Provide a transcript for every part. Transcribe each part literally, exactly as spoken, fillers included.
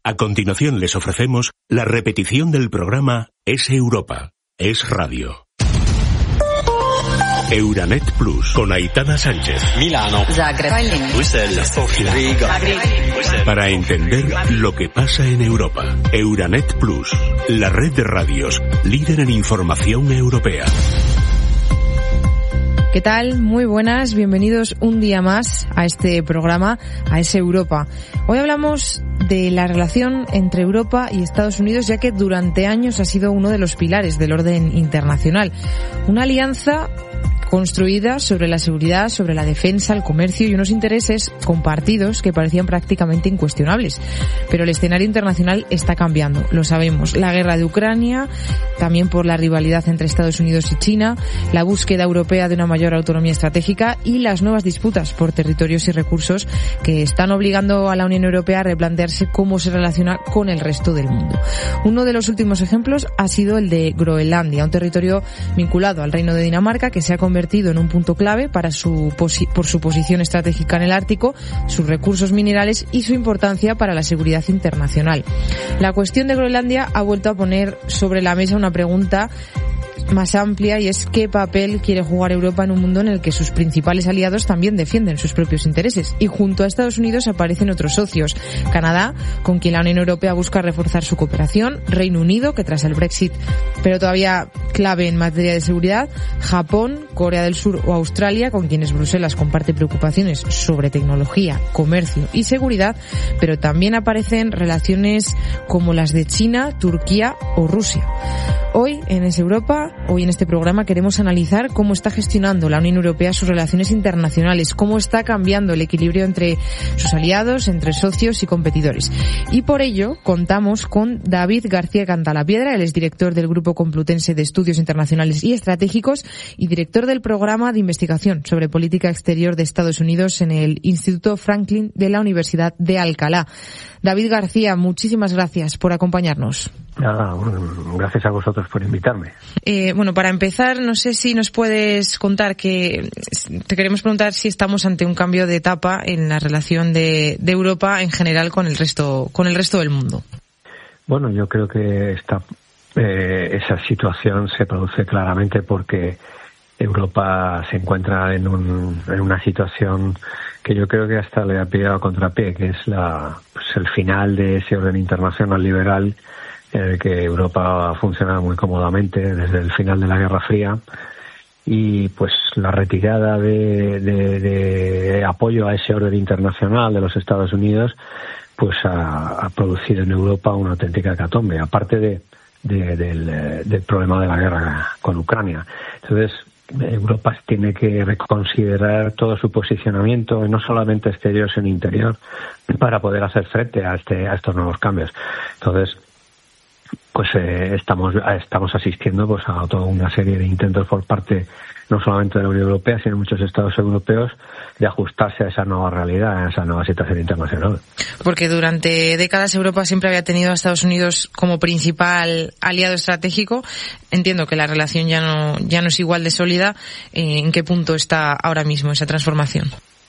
A continuación les ofrecemos la repetición del programa Es Europa, es Radio. Euranet Plus, con Aitana Sánchez. Milano, Zagreb, Bruselas, Sofía, Riga. Para entender lo que pasa en Europa. Euranet Plus, la red de radios, líder en información europea. ¿Qué tal? Muy buenas, bienvenidos un día más a este programa, a Es Europa. Hoy hablamos de la relación entre Europa y Estados Unidos, ya que durante años ha sido uno de los pilares del orden internacional. Una alianza construida sobre la seguridad, sobre la defensa, el comercio y unos intereses compartidos que parecían prácticamente incuestionables. Pero el escenario internacional está cambiando, lo sabemos. La guerra de Ucrania, también por la rivalidad entre Estados Unidos y China, la búsqueda europea de una mayor autonomía estratégica y las nuevas disputas por territorios y recursos que están obligando a la Unión Europea a replantearse cómo se relaciona con el resto del mundo. Uno de los últimos ejemplos ha sido el de Groenlandia, un territorio vinculado al Reino de Dinamarca que se ha convertido en un punto clave para su posi- por su posición estratégica en el Ártico, sus recursos minerales y su importancia para la seguridad internacional. La cuestión de Groenlandia ha vuelto a poner sobre la mesa una pregunta más amplia, y es qué papel quiere jugar Europa en un mundo en el que sus principales aliados también defienden sus propios intereses. Y junto a Estados Unidos aparecen otros socios: Canadá, con quien la Unión Europea busca reforzar su cooperación; Reino Unido, que tras el Brexit, pero todavía clave en materia de seguridad; Japón, Corea del Sur o Australia, con quienes Bruselas comparte preocupaciones sobre tecnología, comercio y seguridad, pero también aparecen relaciones como las de China, Turquía o Rusia. Hoy en Es Europa, hoy en este programa, queremos analizar cómo está gestionando la Unión Europea sus relaciones internacionales, cómo está cambiando el equilibrio entre sus aliados, entre socios y competidores. Y por ello contamos con David García Cantalapiedra, él es director del Grupo Complutense de Estudios Internacionales y Estratégicos y director del programa de investigación sobre política exterior de Estados Unidos en el Instituto Franklin de la Universidad de Alcalá. David García, muchísimas gracias por acompañarnos. Nada, gracias a vosotros por invitarme. Eh, bueno, para empezar, no sé si nos puedes contar que te queremos preguntar si estamos ante un cambio de etapa en la relación de, de Europa en general con el resto con el resto del mundo. Bueno, yo creo que esta eh, esa situación se produce claramente porque Europa se encuentra en, un, en una situación que yo creo que hasta le ha pillado a contrapié, que es la pues el final de ese orden internacional liberal en el que Europa ha funcionado muy cómodamente desde el final de la Guerra Fría, y pues la retirada de, de, de apoyo a ese orden internacional de los Estados Unidos pues ha, ha producido en Europa una auténtica hecatombe, aparte de, de, del, del problema de la guerra con Ucrania. Entonces Europa tiene que reconsiderar todo su posicionamiento, no solamente exterior sino interior, para poder hacer frente a este a estos nuevos cambios. Entonces pues eh, estamos estamos asistiendo pues a toda una serie de intentos por parte no solamente de la Unión Europea sino de muchos estados europeos de ajustarse a esa nueva realidad, a esa nueva situación internacional. Porque durante décadas Europa siempre había tenido a Estados Unidos como principal aliado estratégico. Entiendo que la relación ya no ya no es igual de sólida. ¿En qué punto está ahora mismo esa transformación?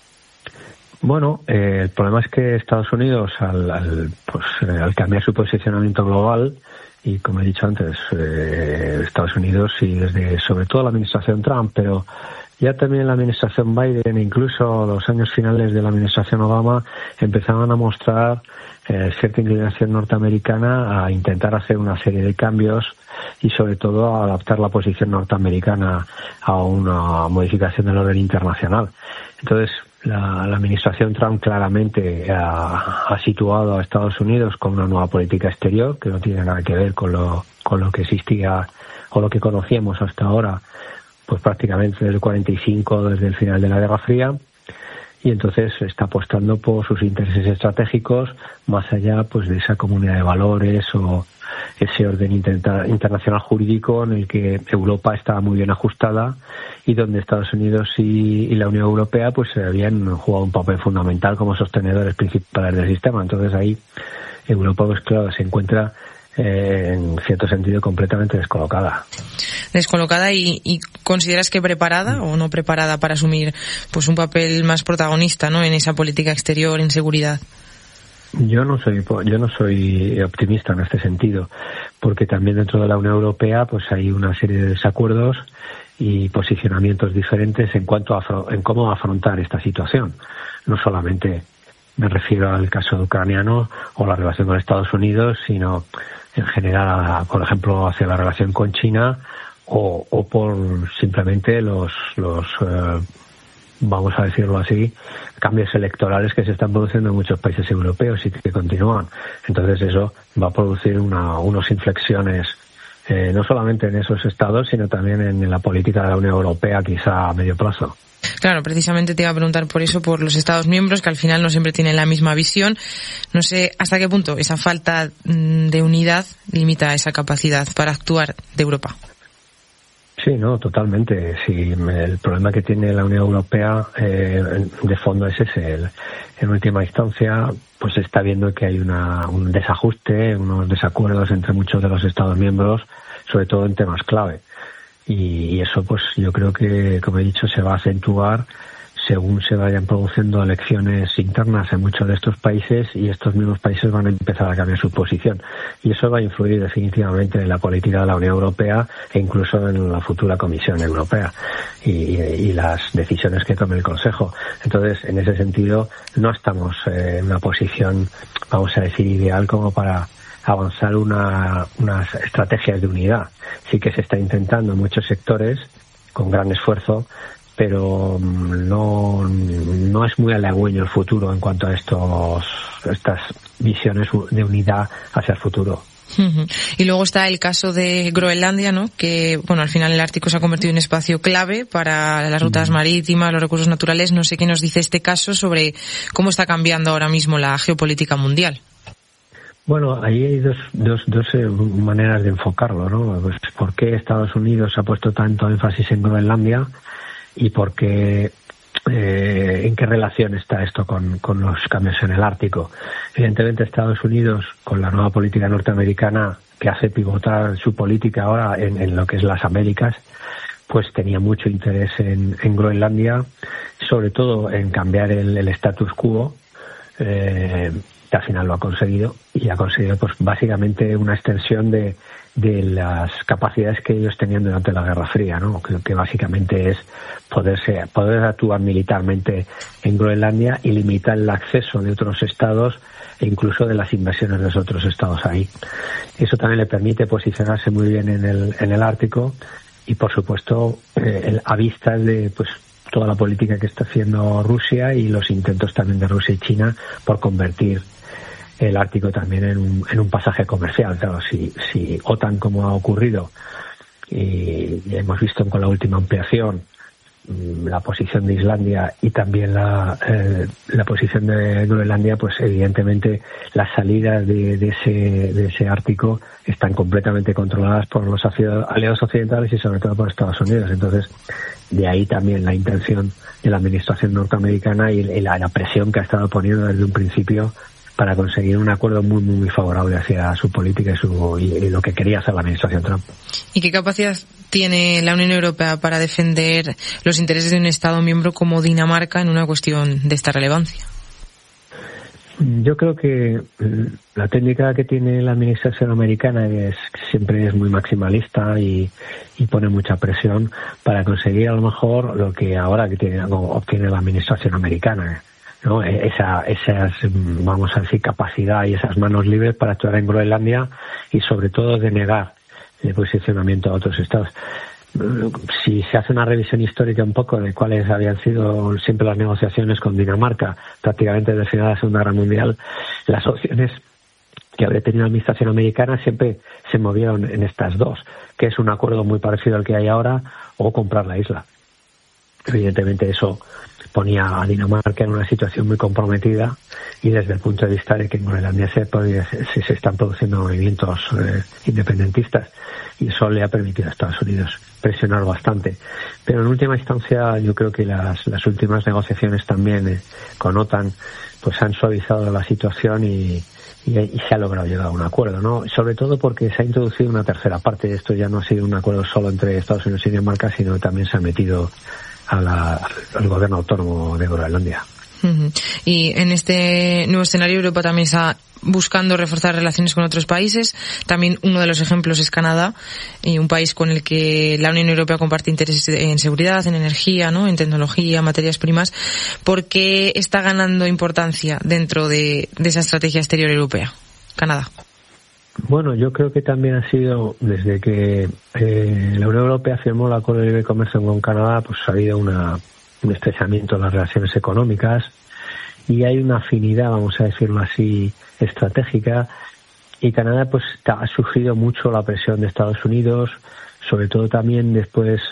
Bueno, eh, el problema es que Estados Unidos, al, al, pues, eh, al cambiar su posicionamiento global, y como he dicho antes, eh, Estados Unidos y desde sobre todo la administración Trump, pero ya también la administración Biden e incluso los años finales de la administración Obama empezaban a mostrar eh, cierta inclinación norteamericana a intentar hacer una serie de cambios y sobre todo a adaptar la posición norteamericana a una modificación del orden internacional. Entonces, La, la administración Trump claramente ha, ha situado a Estados Unidos con una nueva política exterior que no tiene nada que ver con lo, con lo que existía o lo que conocíamos hasta ahora, pues prácticamente desde el cuarenta y cinco, desde el final de la Guerra Fría, y entonces está apostando por sus intereses estratégicos más allá pues de esa comunidad de valores o ese orden inter- internacional jurídico en el que Europa estaba muy bien ajustada y donde Estados Unidos y, y la Unión Europea pues habían jugado un papel fundamental como sostenedores principales del sistema. Entonces ahí Europa pues claro se encuentra eh, en cierto sentido completamente descolocada. Descolocada y, y ¿consideras que preparada o no preparada para asumir pues un papel más protagonista, ¿no?, en esa política exterior en seguridad? Yo no soy yo no soy optimista en este sentido, porque también dentro de la Unión Europea pues hay una serie de desacuerdos y posicionamientos diferentes en cuanto a en cómo afrontar esta situación. No solamente me refiero al caso ucraniano o la relación con Estados Unidos, sino en general, por ejemplo, hacia la relación con China o, o por simplemente los los eh, vamos a decirlo así, cambios electorales que se están produciendo en muchos países europeos y que continúan. Entonces eso va a producir una, unas inflexiones eh, no solamente en esos estados, sino también en la política de la Unión Europea, quizá a medio plazo. Claro, precisamente te iba a preguntar por eso, por los Estados miembros, que al final no siempre tienen la misma visión. No sé hasta qué punto esa falta de unidad limita esa capacidad para actuar de Europa. Sí, no, totalmente. Sí, el problema que tiene la Unión Europea eh, de fondo es ese. El, en última instancia, pues se está viendo que hay una, un desajuste, unos desacuerdos entre muchos de los Estados miembros, sobre todo en temas clave. Y, y eso, pues yo creo que, como he dicho, se va a acentuar según se vayan produciendo elecciones internas en muchos de estos países, y estos mismos países van a empezar a cambiar su posición. Y eso va a influir definitivamente en la política de la Unión Europea e incluso en la futura Comisión Europea y, y, y las decisiones que tome el Consejo. Entonces, en ese sentido, no estamos eh, en una posición, vamos a decir, ideal como para avanzar una, unas estrategias de unidad. Sí que se está intentando en muchos sectores, con gran esfuerzo, pero no no es muy halagüeño el futuro en cuanto a estos estas visiones de unidad hacia el futuro. Uh-huh. Y luego está el caso de Groenlandia, ¿no? Que, bueno, al final el Ártico se ha convertido en espacio clave para las rutas uh-huh. marítimas, los recursos naturales. No sé qué nos dice este caso sobre cómo está cambiando ahora mismo la geopolítica mundial. Bueno, ahí hay dos, dos, dos eh, maneras de enfocarlo, ¿no? Pues, ¿por qué Estados Unidos ha puesto tanto énfasis en Groenlandia? Y por qué, eh, en qué relación está esto con, con los cambios en el Ártico. Evidentemente, Estados Unidos, con la nueva política norteamericana que hace pivotar su política ahora en, en lo que es las Américas, pues tenía mucho interés en, en Groenlandia, sobre todo en cambiar el, el status quo, eh, que al final lo ha conseguido, y ha conseguido pues básicamente una extensión de de las capacidades que ellos tenían durante la Guerra Fría, ¿no? Que, que básicamente es poderse, poder actuar militarmente en Groenlandia y limitar el acceso de otros estados e incluso de las invasiones de los otros estados ahí. Eso también le permite posicionarse muy bien en el, en el Ártico y, por supuesto, eh, el, a vistas de pues toda la política que está haciendo Rusia y los intentos también de Rusia y China por convertir el Ártico también en un, en un pasaje comercial. Claro, si, si OTAN, como ha ocurrido, y hemos visto con la última ampliación la posición de Islandia y también la, eh, la posición de Groenlandia, pues evidentemente las salidas de, de ese de ese Ártico están completamente controladas por los aliados occidentales y sobre todo por Estados Unidos. Entonces, de ahí también la intención de la administración norteamericana y, y la, la presión que ha estado poniendo desde un principio para conseguir un acuerdo muy, muy, muy favorable hacia su política y, su, y, y lo que quería hacer la administración Trump. ¿Y qué capacidad tiene la Unión Europea para defender los intereses de un Estado miembro como Dinamarca en una cuestión de esta relevancia? Yo creo que la técnica que tiene la administración americana es siempre es muy maximalista y, y pone mucha presión para conseguir a lo mejor lo que ahora que tiene, obtiene la administración americana, ¿no? Esa, esas, vamos a decir, capacidad y esas manos libres para actuar en Groenlandia y sobre todo denegar el posicionamiento a otros estados. Si se hace una revisión histórica un poco de cuáles habían sido siempre las negociaciones con Dinamarca, prácticamente desde el final de la Segunda Guerra Mundial, las opciones que habría tenido la administración americana siempre se movieron en estas dos, que es un acuerdo muy parecido al que hay ahora o comprar la isla. Evidentemente eso ponía a Dinamarca en una situación muy comprometida y desde el punto de vista de que en Groenlandia se, se, se están produciendo movimientos eh, independentistas y eso le ha permitido a Estados Unidos presionar bastante. Pero en última instancia yo creo que las, las últimas negociaciones también eh, con OTAN pues han suavizado la situación y, y, y se ha logrado llegar a un acuerdo, ¿no? Sobre todo porque se ha introducido una tercera parte. Esto ya no ha sido un acuerdo solo entre Estados Unidos y Dinamarca, sino que también se ha metido a la, al gobierno autónomo de Groenlandia. Uh-huh. Y en este nuevo escenario Europa también está buscando reforzar relaciones con otros países. También uno de los ejemplos es Canadá, y un país con el que la Unión Europea comparte intereses en seguridad, en energía, ¿no?, en tecnología, materias primas. ¿Por qué está ganando importancia dentro de, de esa estrategia exterior europea, Canadá? Bueno, yo creo que también ha sido desde que eh, la Unión Europea firmó el Acuerdo de Libre Comercio con Canadá, pues ha habido una, un estrechamiento en las relaciones económicas, y hay una afinidad, vamos a decirlo así, estratégica, y Canadá pues ha sufrido mucho la presión de Estados Unidos, sobre todo también después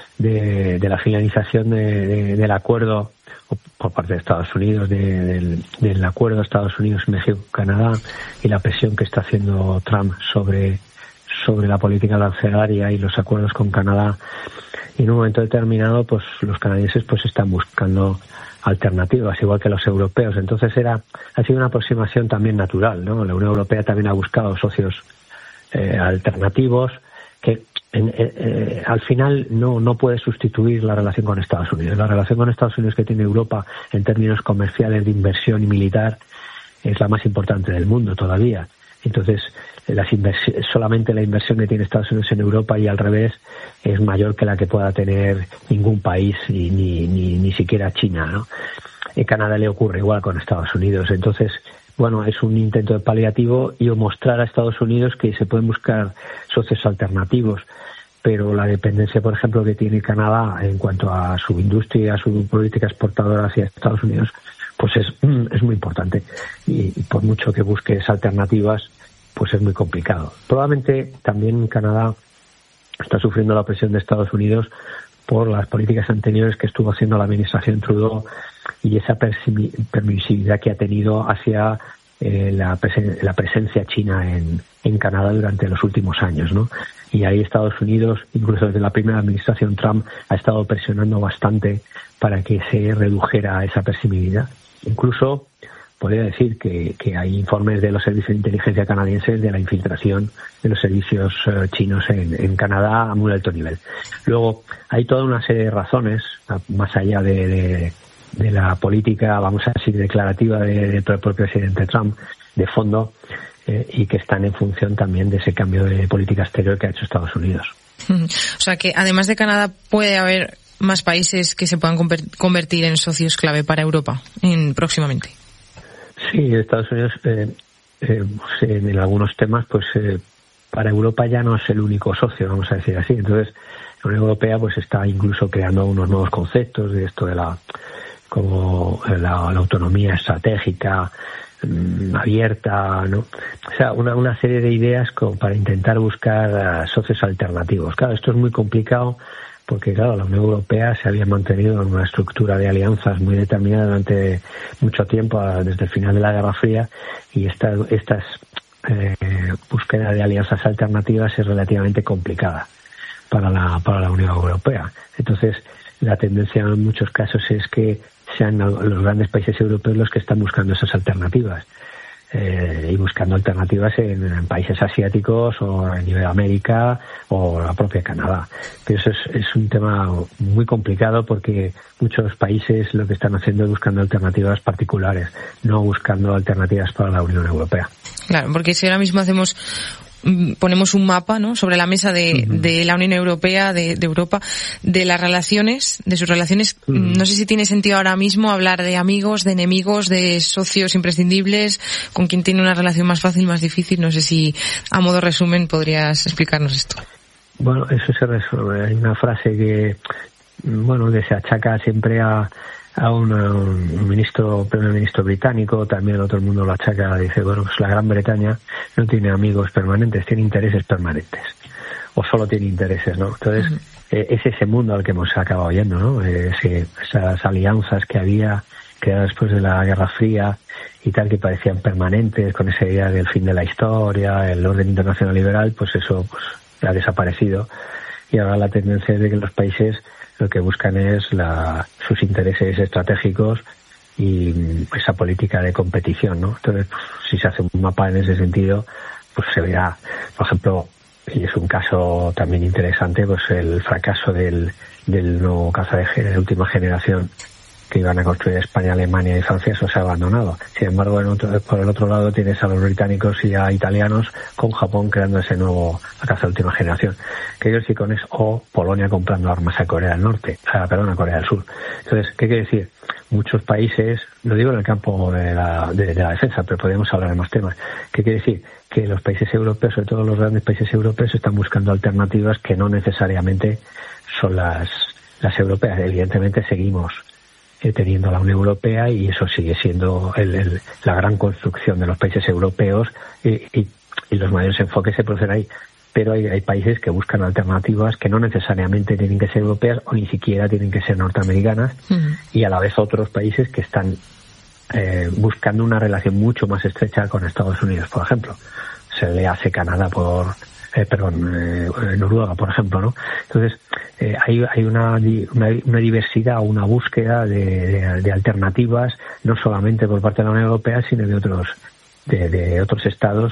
de, de la finalización de, de, del acuerdo por parte de Estados Unidos, de, del, del acuerdo de Estados Unidos, México, Canadá, y la presión que está haciendo Trump sobre sobre la política arancelaria y los acuerdos con Canadá. Y en un momento determinado, pues los canadienses pues están buscando alternativas, igual que los europeos. Entonces era ha sido una aproximación también natural, ¿no? La Unión Europea también ha buscado socios eh, alternativos que en, eh, eh, al final no no puede sustituir la relación con Estados Unidos. La relación con Estados Unidos que tiene Europa en términos comerciales, de inversión y militar es la más importante del mundo todavía. Entonces, las inversi- solamente la inversión que tiene Estados Unidos en Europa y al revés es mayor que la que pueda tener ningún país, ni ni ni, ni siquiera China, ¿no? En Canadá le ocurre igual con Estados Unidos. Entonces, bueno, es un intento de paliativo y mostrar a Estados Unidos que se pueden buscar socios alternativos, pero la dependencia, por ejemplo, que tiene Canadá en cuanto a su industria, a su política exportadora hacia Estados Unidos, pues es, es muy importante, y, y por mucho que busques alternativas, pues es muy complicado. Probablemente también Canadá está sufriendo la presión de Estados Unidos por las políticas anteriores que estuvo haciendo la administración Trudeau y esa permisividad que ha tenido hacia eh, la, presen- la presencia china en, en Canadá durante los últimos años, ¿no? Y ahí Estados Unidos, incluso desde la primera administración Trump, ha estado presionando bastante para que se redujera esa permisividad. Incluso podría decir que, que hay informes de los servicios de inteligencia canadienses de la infiltración de los servicios uh, chinos en, en Canadá a muy alto nivel. Luego, hay toda una serie de razones, más allá de, de, de la política, vamos a decir, declarativa del de propio presidente Trump, de fondo, eh, y que están en función también de ese cambio de política exterior que ha hecho Estados Unidos. O sea que, además de Canadá, puede haber más países que se puedan convertir en socios clave para Europa en, próximamente. Sí, Estados Unidos eh, eh, en algunos temas, pues eh, para Europa ya no es el único socio, vamos a decir así. Entonces, la Unión Europea pues está incluso creando unos nuevos conceptos de esto de la como la, la autonomía estratégica mmm, abierta, ¿no? O sea, una, una serie de ideas como para intentar buscar uh, socios alternativos. Claro, esto es muy complicado, porque claro, la Unión Europea se había mantenido en una estructura de alianzas muy determinada durante mucho tiempo, desde el final de la Guerra Fría, y esta, estas eh, búsqueda de alianzas alternativas es relativamente complicada para la, para la Unión Europea. Entonces, la tendencia en muchos casos es que sean los grandes países europeos los que están buscando esas alternativas. Eh, y buscando alternativas en, en países asiáticos o a nivel América o la propia Canadá. Pero eso es, es un tema muy complicado porque muchos países lo que están haciendo es buscando alternativas particulares, no buscando alternativas para la Unión Europea. Claro, porque si ahora mismo hacemos ponemos un mapa, ¿no?, sobre la mesa de, uh-huh. de la Unión Europea, de, de Europa, de las relaciones, de sus relaciones, uh-huh. no sé si tiene sentido ahora mismo hablar de amigos, de enemigos, de socios imprescindibles, con quien tiene una relación más fácil, más difícil. No sé si, a modo resumen, podrías explicarnos esto. Bueno, eso se resuelve. Hay una frase que, bueno, que se achaca siempre a a una, un ministro, primer ministro británico, también todo el mundo lo achaca, dice, bueno, pues la Gran Bretaña no tiene amigos permanentes, tiene intereses permanentes, o solo tiene intereses, ¿no? Entonces, uh-huh. eh, es ese mundo al que hemos acabado yendo, ¿no? Eh, ese, esas alianzas que había creadas después de la Guerra Fría y tal, que parecían permanentes, con esa idea del fin de la historia, el orden internacional liberal, pues eso pues ha desaparecido, y ahora la tendencia es de que los países lo que buscan es la, sus intereses estratégicos y esa política de competición, ¿no? Entonces, pues, si se hace un mapa en ese sentido, pues se verá, por ejemplo, y es un caso también interesante, pues el fracaso del, del nuevo caza de, de última generación que iban a construir España, Alemania y Francia, eso se ha abandonado. Sin embargo, en otro, por el otro lado tienes a los británicos y a italianos con Japón creando ese nuevo, la caza de última generación. ¿Qué quiero decir con eso? O Polonia comprando armas a Corea del Norte, a, perdón, a Corea del Sur. Entonces, ¿qué quiere decir? Muchos países, lo digo en el campo de la, de, de la defensa, pero podemos hablar de más temas. ¿Qué quiere decir? Que los países europeos, sobre todo los grandes países europeos, están buscando alternativas que no necesariamente son las, las europeas. Evidentemente seguimos eh, teniendo la Unión Europea y eso sigue siendo el, el, la gran construcción de los países europeos y, y, y los mayores enfoques se producen ahí. Pero hay, hay países que buscan alternativas que no necesariamente tienen que ser europeas o ni siquiera tienen que ser norteamericanas, uh-huh. y a la vez otros países que están eh, buscando una relación mucho más estrecha con Estados Unidos, por ejemplo. Se le hace Canadá por, eh, perdón, eh, Noruega, por ejemplo, ¿no? Entonces, eh, hay, hay una, una, una diversidad, una búsqueda de, de, de alternativas, no solamente por parte de la Unión Europea, sino de otros, de, de otros estados